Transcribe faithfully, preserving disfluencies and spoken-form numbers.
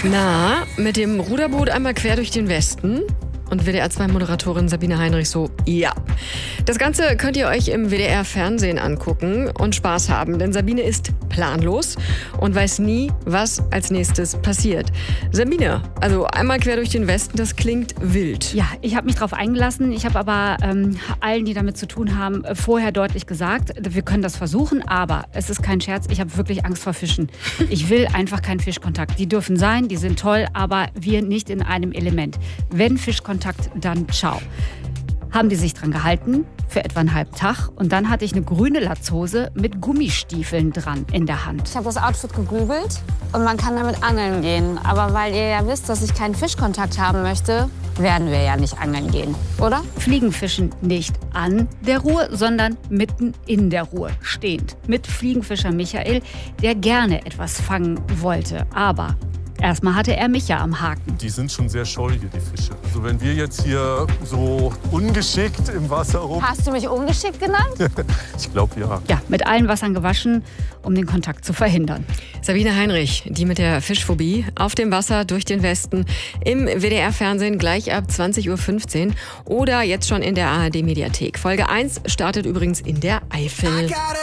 Na, mit dem Ruderboot einmal quer durch den Westen? Und W D R zwei Moderatorin Sabine Heinrich so, ja. Das Ganze könnt ihr euch im W D R-Fernsehen angucken und Spaß haben, denn Sabine ist planlos und weiß nie, was als nächstes passiert. Sabine, also einmal quer durch den Westen, das klingt wild. Ja, ich habe mich darauf eingelassen. Ich habe aber ähm, allen, die damit zu tun haben, vorher deutlich gesagt, wir können das versuchen, aber es ist kein Scherz, ich habe wirklich Angst vor Fischen. Ich will einfach keinen Fischkontakt. Die dürfen sein, die sind toll, aber wir nicht in einem Element. Wenn Fischkontakt, dann ciao. Haben die sich dran gehalten für etwa einen halben Tag und dann hatte ich eine grüne Latzhose mit Gummistiefeln dran in der Hand. Ich habe das Outfit gegoogelt und man kann damit angeln gehen. Aber weil ihr ja wisst, dass ich keinen Fischkontakt haben möchte, werden wir ja nicht angeln gehen, oder? Fliegenfischen nicht an der Ruhr, sondern mitten in der Ruhr stehend. Mit Fliegenfischer Michael, der gerne etwas fangen wollte, aber erstmal hatte er mich ja am Haken. Die sind schon sehr scheu hier, die Fische. Also wenn wir jetzt hier so ungeschickt im Wasser rum... Hast du mich ungeschickt genannt? Ich glaube, ja. Ja, mit allen Wassern gewaschen, um den Kontakt zu verhindern. Sabine Heinrich, die mit der Fischphobie, auf dem Wasser durch den Westen, im W D R-Fernsehen gleich ab zwanzig Uhr fünfzehn oder jetzt schon in der A R D-Mediathek. Folge eins startet übrigens in der Eifel.